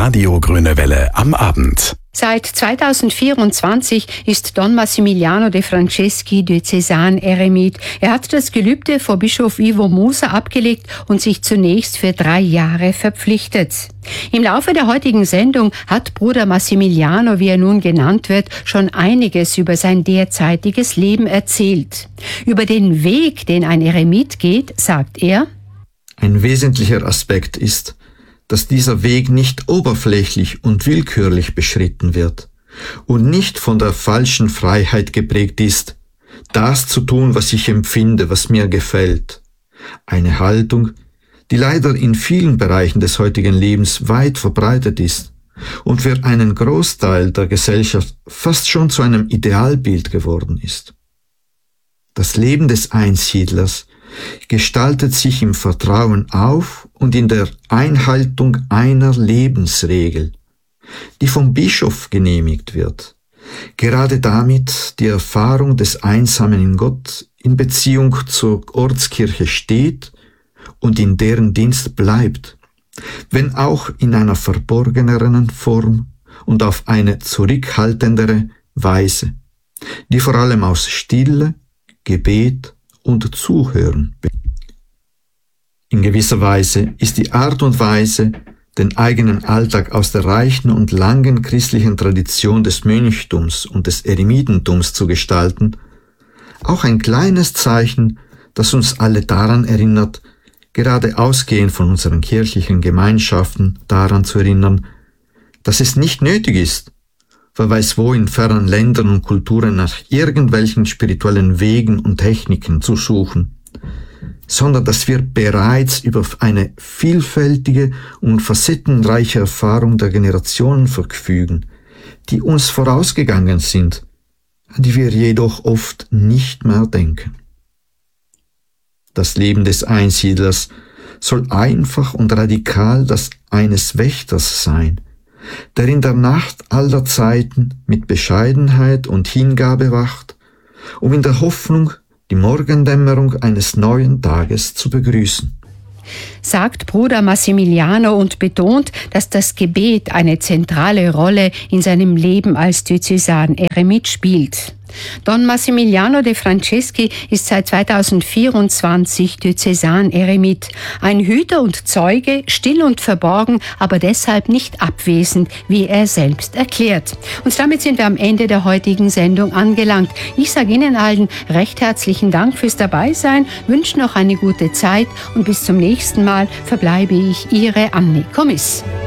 Radio Grüne Welle am Abend. Seit 2024 ist Don Massimiliano de Franceschi Diözesaneremit. Er hat das Gelübde vor Bischof Ivo Moser abgelegt und sich zunächst für 3 Jahre verpflichtet. Im Laufe der heutigen Sendung hat Bruder Massimiliano, wie er nun genannt wird, schon einiges über sein derzeitiges Leben erzählt. Über den Weg, den ein Eremit geht, sagt er: Ein wesentlicher Aspekt ist, dass dieser Weg nicht oberflächlich und willkürlich beschritten wird und nicht von der falschen Freiheit geprägt ist, das zu tun, was ich empfinde, was mir gefällt. Eine Haltung, die leider in vielen Bereichen des heutigen Lebens weit verbreitet ist und für einen Großteil der Gesellschaft fast schon zu einem Idealbild geworden ist. Das Leben des Einsiedlers gestaltet sich im Vertrauen auf und in der Einhaltung einer Lebensregel, die vom Bischof genehmigt wird, gerade damit die Erfahrung des Einsamen in Gott in Beziehung zur Ortskirche steht und in deren Dienst bleibt, wenn auch in einer verborgeneren Form und auf eine zurückhaltendere Weise, die vor allem aus Stille, Gebet und Zuhören. In gewisser Weise ist die Art und Weise, den eigenen Alltag aus der reichen und langen christlichen Tradition des Mönchtums und des Eremitentums zu gestalten, auch ein kleines Zeichen, das uns alle daran erinnert, gerade ausgehend von unseren kirchlichen Gemeinschaften daran zu erinnern, dass es nicht nötig ist, wer weiß wo in fernen Ländern und Kulturen nach irgendwelchen spirituellen Wegen und Techniken zu suchen, sondern dass wir bereits über eine vielfältige und facettenreiche Erfahrung der Generationen verfügen, die uns vorausgegangen sind, an die wir jedoch oft nicht mehr denken. Das Leben des Einsiedlers soll einfach und radikal das eines Wächters sein, der in der Nacht aller Zeiten mit Bescheidenheit und Hingabe wacht, um in der Hoffnung die Morgendämmerung eines neuen Tages zu begrüßen. Sagt Bruder Massimiliano und betont, dass das Gebet eine zentrale Rolle in seinem Leben als Diözesaneremit spielt. Don Massimiliano de Franceschi ist seit 2024 Diözesaneremit, ein Hüter und Zeuge, still und verborgen, aber deshalb nicht abwesend, wie er selbst erklärt. Und damit sind wir am Ende der heutigen Sendung angelangt. Ich sage Ihnen allen recht herzlichen Dank fürs Dabeisein, wünsche noch eine gute Zeit und bis zum nächsten Mal verbleibe ich Ihre Anne Kommiss.